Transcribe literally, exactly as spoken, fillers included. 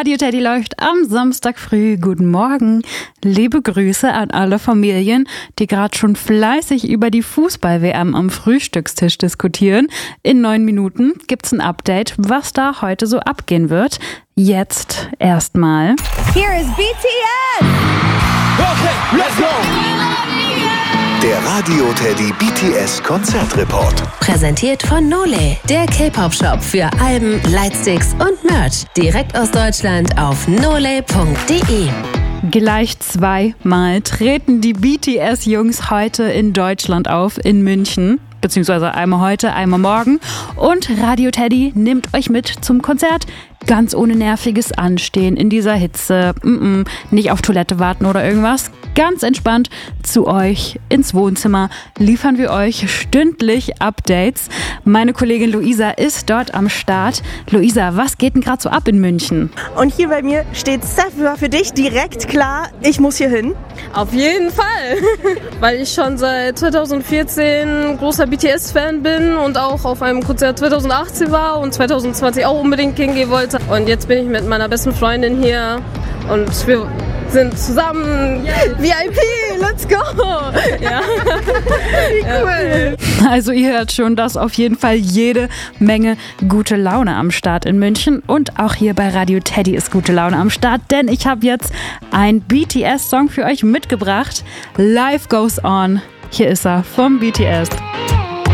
Radio Teddy läuft am Samstag früh. Guten Morgen. Liebe Grüße an alle Familien, die gerade schon fleißig über die Fußball-W M am Frühstückstisch diskutieren. In neun Minuten gibt's ein Update, was da heute so abgehen wird. Jetzt erstmal. Here is B T S! Okay, let's go! Der Radio Teddy B T S Konzertreport. Präsentiert von Nole, der K-Pop-Shop für Alben, Lightsticks und Merch. Direkt aus Deutschland auf nole punkt de. Gleich zweimal treten die B T S-Jungs heute in Deutschland auf, in München. Beziehungsweise einmal heute, einmal morgen. Und Radio Teddy nimmt euch mit zum Konzert. Ganz ohne nerviges Anstehen in dieser Hitze. Mm-mm, nicht auf Toilette warten oder irgendwas. Ganz entspannt zu euch ins Wohnzimmer liefern wir euch stündlich Updates. Meine Kollegin Luisa ist dort am Start. Luisa, was geht denn gerade so ab in München? Und hier bei mir steht Steph, für dich direkt klar, ich muss hier hin. Auf jeden Fall, weil ich schon seit zwanzig vierzehn großer B T S-Fan bin und auch auf einem Konzert zwanzig achtzehn war und zwanzig zwanzig auch unbedingt hingehen wollte. Und jetzt bin ich mit meiner besten Freundin hier und wir sind zusammen. V I P, let's go! Ja. Wie cool! Also ihr hört schon, dass auf jeden Fall jede Menge gute Laune am Start in München. Und auch hier bei Radio Teddy ist gute Laune am Start, denn ich habe jetzt einen B T S-Song für euch mitgebracht. Life Goes On. Hier ist er vom B T S.